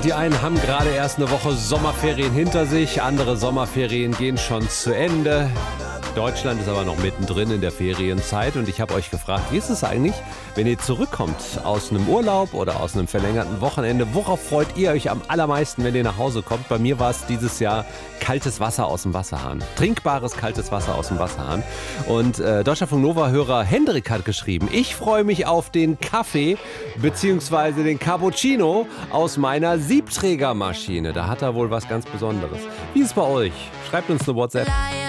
Die einen haben gerade erst eine Woche Sommerferien hinter sich, andere Sommerferien gehen schon zu Ende. Deutschland ist aber noch mittendrin in der Ferienzeit und ich habe euch gefragt, wie ist es eigentlich, wenn ihr zurückkommt aus einem Urlaub oder aus einem verlängerten Wochenende? Worauf freut ihr euch am allermeisten, wenn ihr nach Hause kommt? Bei mir war es dieses Jahr kaltes Wasser aus dem Wasserhahn. Trinkbares kaltes Wasser aus dem Wasserhahn. Und Deutschlandfunk Nova-Hörer Hendrik hat geschrieben, ich freue mich auf den Kaffee bzw. den Cappuccino aus meiner Siebträgermaschine. Da hat er wohl was ganz Besonderes. Wie ist es bei euch? Schreibt uns eine WhatsApp.